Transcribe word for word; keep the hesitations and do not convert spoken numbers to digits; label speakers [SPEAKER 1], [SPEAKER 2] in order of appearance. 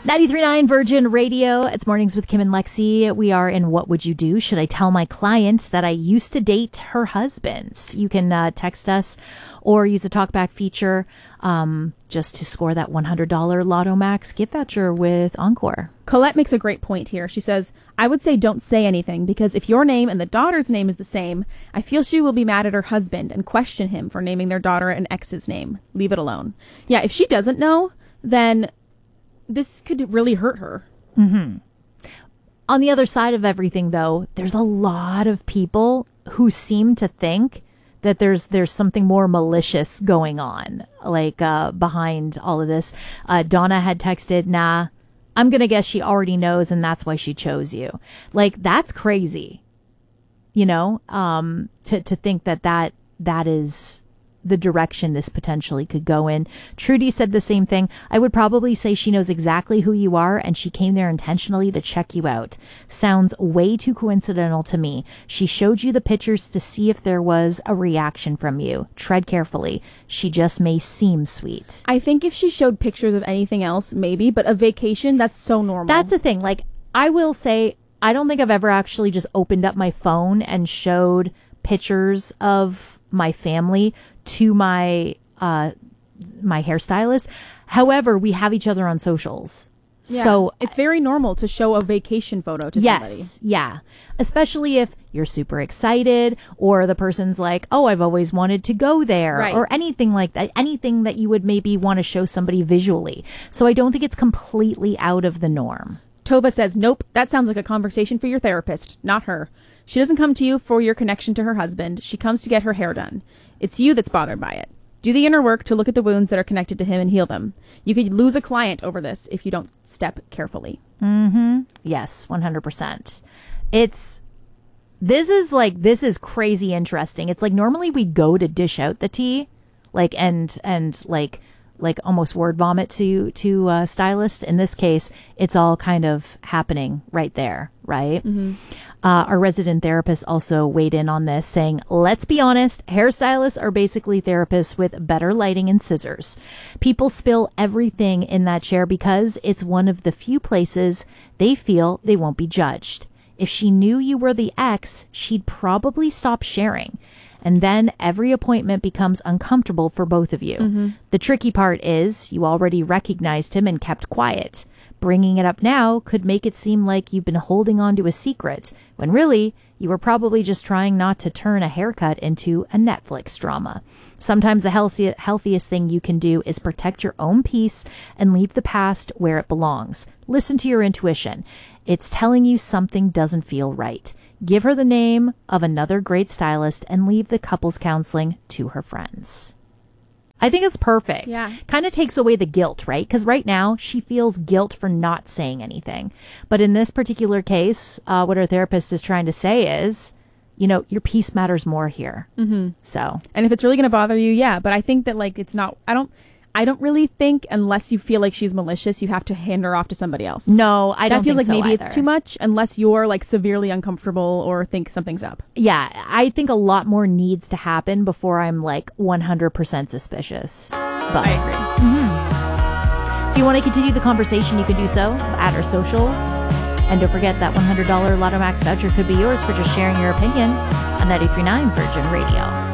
[SPEAKER 1] ninety-three point nine Virgin Radio. It's Mornings with Kim and Lexi. We are in What Would You Do? Should I tell my client that I used to date her husband? You can uh, text us or use the talkback feature um, just to score that one hundred dollars Lotto Max gift voucher with Encore.
[SPEAKER 2] Colette makes a great point here. She says, I would say don't say anything because if your name and the daughter's name is the same, I feel she will be mad at her husband and question him for naming their daughter an ex's name. Leave it alone. Yeah, if she doesn't know, then this could really hurt her.
[SPEAKER 1] Mm-hmm. On the other side of everything, though, there's a lot of people who seem to think that there's there's something more malicious going on, like uh, behind all of this. Uh, Donna had texted, nah, I'm going to guess she already knows and that's why she chose you. Like, that's crazy, you know, um, to, to think that, that that is the direction this potentially could go in. Trudy said the same thing. I would probably say she knows exactly who you are and she came there intentionally to check you out. Sounds way too coincidental to me. She showed you the pictures to see if there was a reaction from you. Tread carefully. She just may seem sweet.
[SPEAKER 2] I think if she showed pictures of anything else, maybe, but a vacation, that's so normal.
[SPEAKER 1] That's the thing. Like, I will say, I don't think I've ever actually just opened up my phone and showed pictures of my family to my uh my hairstylist. However, we have each other on socials.
[SPEAKER 2] Yeah,
[SPEAKER 1] so
[SPEAKER 2] it's very normal to show a vacation photo to
[SPEAKER 1] yes,
[SPEAKER 2] somebody.
[SPEAKER 1] Yes, yeah. Especially if you're super excited or the person's like, oh, I've always wanted to go there,
[SPEAKER 2] right,
[SPEAKER 1] or anything like that. Anything that you would maybe want to show somebody visually. So I don't think it's completely out of the norm.
[SPEAKER 2] Tova says, nope, that sounds like a conversation for your therapist, not her. She doesn't come to you for your connection to her husband. She comes to get her hair done. It's you that's bothered by it. Do the inner work to look at the wounds that are connected to him and heal them. You could lose a client over this if you don't step carefully.
[SPEAKER 1] Mm-hmm. Yes, one hundred percent. It's, this is like, this is crazy interesting. It's like normally we go to dish out the tea, like, and, and like, like almost word vomit to, to a stylist. In this case, it's all kind of happening right there, right?
[SPEAKER 2] Mm-hmm.
[SPEAKER 1] Uh, our resident therapist also weighed in on this, saying, let's be honest, hairstylists are basically therapists with better lighting and scissors. People spill everything in that chair because it's one of the few places they feel they won't be judged. If she knew you were the ex, she'd probably stop sharing. And then every appointment becomes uncomfortable for both of you. Mm-hmm. The tricky part is you already recognized him and kept quiet. Bringing it up now could make it seem like you've been holding on to a secret, when really you were probably just trying not to turn a haircut into a Netflix drama. Sometimes the healthy, healthiest thing you can do is protect your own peace and leave the past where it belongs. Listen to your intuition. It's telling you something doesn't feel right. Give her the name of another great stylist and leave the couples counseling to her friends. I think it's perfect.
[SPEAKER 2] Yeah.
[SPEAKER 1] Kind of takes away the guilt, right? Because right now she feels guilt for not saying anything. But in this particular case, uh, what our therapist is trying to say is, you know, your peace matters more here.
[SPEAKER 2] Mm-hmm.
[SPEAKER 1] So,
[SPEAKER 2] and if it's really going to bother you, yeah. But I think that like it's not. I don't. I don't really think unless you feel like she's malicious, you have to hand her off to somebody else.
[SPEAKER 1] No, I don't
[SPEAKER 2] That feels
[SPEAKER 1] think
[SPEAKER 2] like
[SPEAKER 1] so
[SPEAKER 2] maybe
[SPEAKER 1] either.
[SPEAKER 2] It's too much unless you're like severely uncomfortable or think something's up.
[SPEAKER 1] Yeah, I think a lot more needs to happen before I'm like one hundred percent suspicious. But
[SPEAKER 2] I agree.
[SPEAKER 1] Mm-hmm. If you want to continue the conversation, you can do so at our socials. And don't forget that one hundred dollars Lotto Max voucher could be yours for just sharing your opinion on ninety-three point nine Virgin Radio.